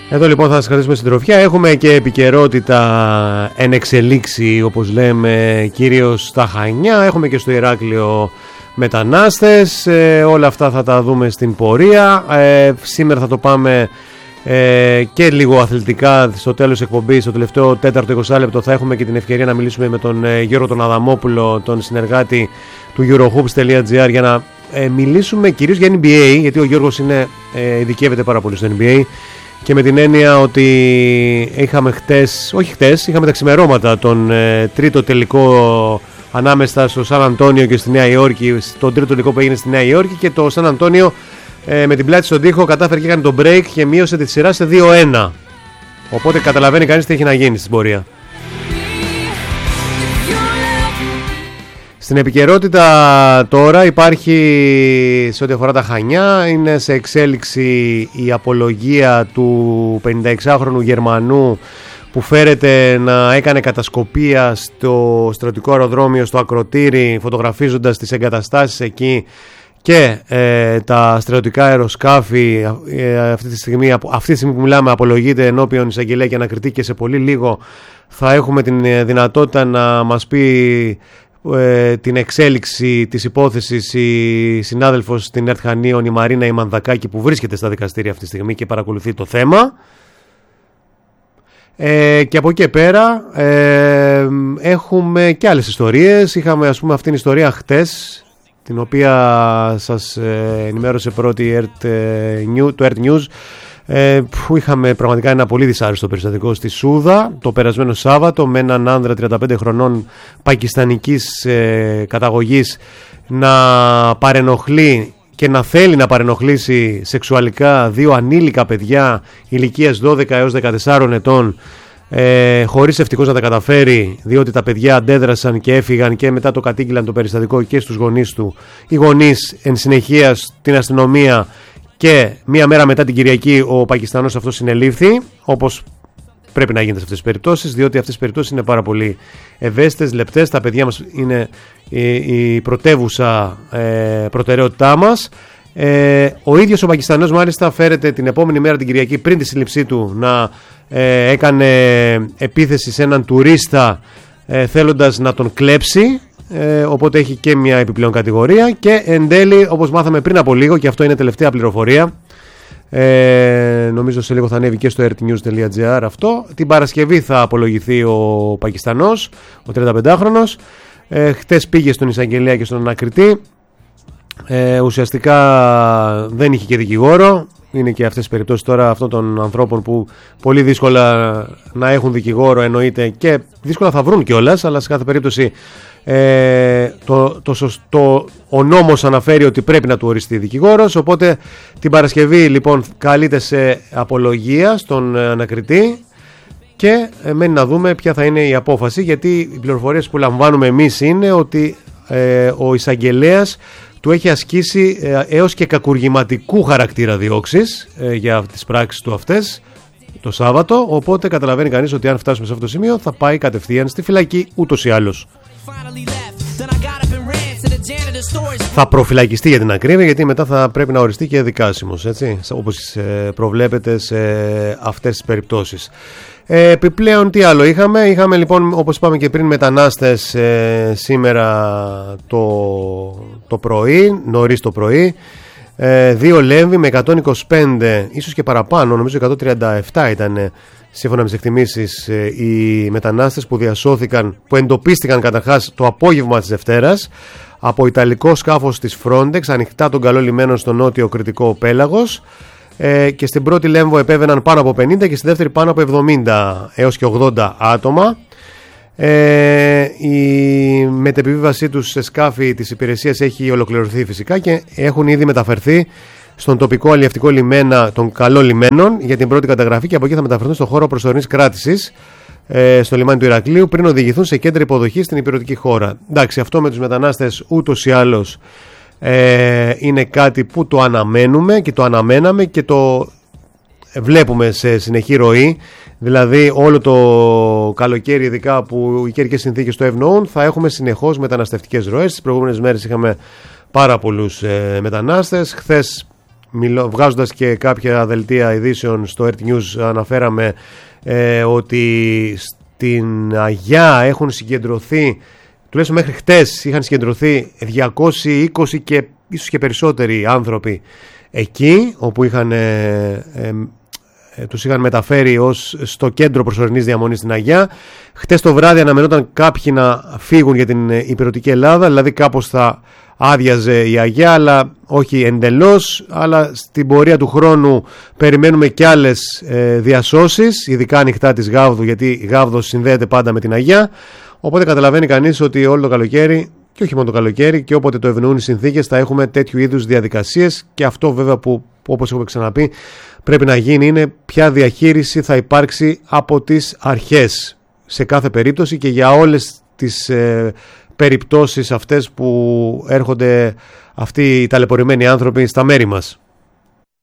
Εδώ λοιπόν θα σας κρατήσουμε συντροφιά. Έχουμε και επικαιρότητα εν εξελίξει, όπως λέμε, κυρίως στα Χανιά. Έχουμε και στο Ηράκλειο μετανάστες. Όλα αυτά θα τα δούμε στην πορεία. Σήμερα θα το πάμε και λίγο αθλητικά. Στο τέλος εκπομπής, στο τελευταίο 4ο 20 λεπτό, θα έχουμε και την ευκαιρία να μιλήσουμε με τον Γιώργο τον Αδαμόπουλο, τον συνεργάτη του Eurohoops.gr, για να μιλήσουμε κυρίως για NBA, γιατί ο Γιώργος ειδικεύεται πάρα πολύ στο NBA. Και με την έννοια ότι είχαμε είχαμε τα ξημερώματα τον τρίτο τελικό ανάμεσα στο Σαν Αντώνιο και στη Νέα Υόρκη, τον τρίτο τελικό που έγινε στη Νέα Υόρκη, και το Σαν Αντώνιο με την πλάτη στον τοίχο κατάφερε και έκανε τον break και μείωσε τη σειρά σε 2-1. Οπότε καταλαβαίνει κανείς τι έχει να γίνει στην πορεία. Στην επικαιρότητα τώρα υπάρχει, σε ό,τι αφορά τα Χανιά, είναι σε εξέλιξη η απολογία του 56χρονου Γερμανού που φέρεται να έκανε κατασκοπία στο στρατιωτικό αεροδρόμιο στο Ακροτήρι, φωτογραφίζοντας τις εγκαταστάσεις εκεί και τα στρατιωτικά αεροσκάφη. Αυτή τη στιγμή που μιλάμε απολογείται ενώπιον εισαγγελέα και ανακριτή, και σε πολύ λίγο θα έχουμε την δυνατότητα να μας πει την εξέλιξη της υπόθεσης η συνάδελφος στην ΕΡΤ Χανίων, η Μαρίνα Ημανδακάκη, που βρίσκεται στα δικαστήρια αυτή τη στιγμή και παρακολουθεί το θέμα. Και από εκεί πέρα έχουμε και άλλες ιστορίες. Είχαμε ας πούμε αυτήν την ιστορία χτες, την οποία σας ενημέρωσε πρώτη το ERT News, που είχαμε πραγματικά ένα πολύ δυσάρεστο περιστατικό στη Σούδα το περασμένο Σάββατο, με έναν άνδρα 35 χρονών πακιστανικής καταγωγής να παρενοχλεί και να θέλει να παρενοχλήσει σεξουαλικά δύο ανήλικα παιδιά ηλικίας 12 έως 14 ετών, χωρίς ευτυχώς να τα καταφέρει, διότι τα παιδιά αντέδρασαν και έφυγαν και μετά το κατήγγειλαν το περιστατικό και στους γονείς του. Οι γονείς εν συνεχεία στην αστυνομία, και μία μέρα μετά την Κυριακή ο Πακιστανός αυτός συνελήφθη, όπως πρέπει να γίνεται σε αυτές τις περιπτώσεις, διότι αυτές τις περιπτώσεις είναι πάρα πολύ ευαίσθητες, λεπτές. Τα παιδιά μας είναι η πρωτεύουσα προτεραιότητά μας. Ο ίδιος ο Πακιστανός μάλιστα φέρεται την επόμενη μέρα, την Κυριακή, πριν τη σύλληψή του, να έκανε επίθεση σε έναν τουρίστα θέλοντας να τον κλέψει. Οπότε έχει και μια επιπλέον κατηγορία. Και εν τέλει, όπως μάθαμε πριν από λίγο, και αυτό είναι τελευταία πληροφορία, νομίζω σε λίγο θα ανέβει και στο rtnews.gr αυτό, την Παρασκευή θα απολογηθεί ο Πακιστανός, ο 35χρονος. Χτες πήγε στον εισαγγελέα και στον ανακριτή. Ουσιαστικά δεν είχε και δικηγόρο. Είναι και αυτές τις περιπτώσεις τώρα αυτών των ανθρώπων που πολύ δύσκολα να έχουν δικηγόρο, εννοείται, και δύσκολα θα βρουν κιόλας, αλλά σε κάθε περίπτωση ο νόμος αναφέρει ότι πρέπει να του οριστεί δικηγόρος. Οπότε την Παρασκευή λοιπόν καλείται σε απολογία στον ανακριτή και μένει να δούμε ποια θα είναι η απόφαση, γιατί οι πληροφορίες που λαμβάνουμε εμείς είναι ότι ο εισαγγελέας του έχει ασκήσει έως και κακουργηματικού χαρακτήρα διώξεις για τις πράξεις του αυτές το Σάββατο. Οπότε καταλαβαίνει κανείς ότι αν φτάσουμε σε αυτό το σημείο θα πάει κατευθείαν στη φυλακή ούτως ή άλλως. Θα προφυλακιστεί για την ακρίβεια, γιατί μετά θα πρέπει να οριστεί και δικάσιμος, έτσι, όπως προβλέπεται σε αυτές τις περιπτώσεις. Επιπλέον τι άλλο είχαμε λοιπόν, όπως είπαμε και πριν, μετανάστες σήμερα το πρωί, νωρίς το πρωί, 2 Λέμβοι με 125, ίσως και παραπάνω, νομίζω 137 ήταν σύμφωνα με τις εκτιμήσεις, οι μετανάστες που διασώθηκαν, που εντοπίστηκαν καταρχάς το απόγευμα της Δευτέρας από ιταλικό σκάφος της Frontex ανοιχτά τον καλό λιμένο στο νότιο κρητικό πέλαγος, και στην πρώτη Λέμβο επέβαιναν πάνω από 50 και στη δεύτερη πάνω από 70 έως και 80 άτομα. Η μετεπιβίβασή τους σε σκάφη της υπηρεσίας έχει ολοκληρωθεί φυσικά και έχουν ήδη μεταφερθεί στον τοπικό αλλιευτικό λιμένα των Καλών Λιμένων για την πρώτη καταγραφή, και από εκεί θα μεταφερθούν στον χώρο προσωρινής κράτησης στο λιμάνι του Ηρακλείου πριν οδηγηθούν σε κέντρα υποδοχής στην υπηρετική χώρα. Εντάξει, αυτό με τους μετανάστες ούτως ή άλλως είναι κάτι που το αναμένουμε και το αναμέναμε και το βλέπουμε σε συνεχή ροή. Δηλαδή όλο το καλοκαίρι, ειδικά που οι καιρικές συνθήκες το ευνοούν, θα έχουμε συνεχώς μεταναστευτικές ροές. Τις προηγούμενες μέρες είχαμε πάρα πολλούς μετανάστες. Χθες βγάζοντας και κάποια δελτία ειδήσεων στο Earth News, αναφέραμε ότι στην Αγιά έχουν συγκεντρωθεί, τουλάχιστον μέχρι χτες είχαν συγκεντρωθεί 220 και ίσως και περισσότεροι άνθρωποι εκεί, όπου τους είχαν μεταφέρει στο κέντρο προσωρινής διαμονής στην Αγιά. Χτες το βράδυ αναμενόταν κάποιοι να φύγουν για την ηπειρωτική Ελλάδα, δηλαδή κάπως θα άδειαζε η Αγιά, αλλά όχι εντελώς, αλλά στην πορεία του χρόνου περιμένουμε και άλλες διασώσεις, ειδικά ανοιχτά της Γάβδου, γιατί η Γάβδος συνδέεται πάντα με την Αγιά, οπότε καταλαβαίνει κανείς ότι όλο το καλοκαίρι, και όχι μόνο το καλοκαίρι, και όποτε το ευνοούν οι συνθήκες, θα έχουμε τέτοιου είδους διαδικασίες. Και αυτό βέβαια που, όπως έχουμε ξαναπεί, πρέπει να γίνει είναι ποια διαχείριση θα υπάρξει από τις αρχές σε κάθε περίπτωση και για όλες τις περιπτώσεις αυτές που έρχονται αυτοί οι ταλαιπωρημένοι άνθρωποι στα μέρη μας.